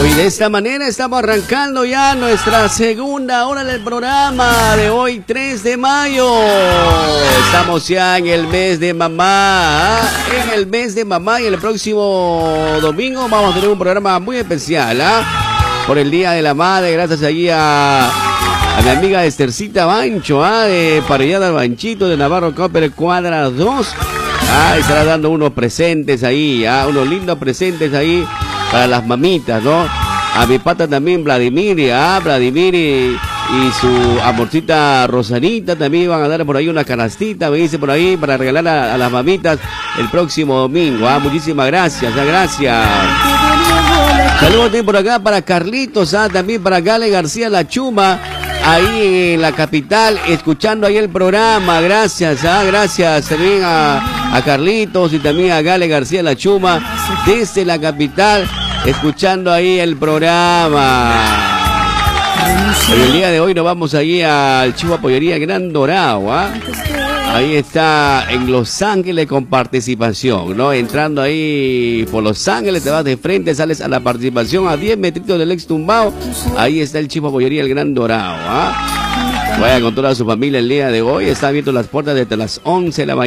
Y de esta manera estamos arrancando ya nuestra segunda hora del programa de hoy, 3 de mayo. Estamos ya en el mes de mamá. En el mes de mamá, y el próximo domingo vamos a tener un programa muy especial, por el Día de la Madre, gracias allí a mi amiga Estercita Bancho, de Parrillada al Banchito de Navarro Copper Cuadra 2. Estará dando unos presentes ahí, unos lindos presentes ahí para las mamitas, ¿no? A mi pata también Vladimir, Vladimir y su amorcita Rosanita también van a dar por ahí una canastita, me dice por ahí, para regalar a las mamitas el próximo domingo. Muchísimas gracias, gracias. Saludos también por acá para Carlitos, también para Gale García La Chuma, ahí en la capital, escuchando ahí el programa. Gracias, gracias también a Carlitos y también a Gale García La Chuma desde la capital, escuchando ahí el programa. Y el día de hoy nos vamos ahí al Chivo Pollería Gran Dorado, Ahí está en Los Ángeles con participación, ¿no? Entrando ahí por Los Ángeles, te vas de frente, sales a la participación a 10 metritos del ex tumbao. Ahí está el Chivo Pollería El Gran Dorado, Vaya con toda su familia el día de hoy. Está abierto las puertas desde las 11 de la mañana.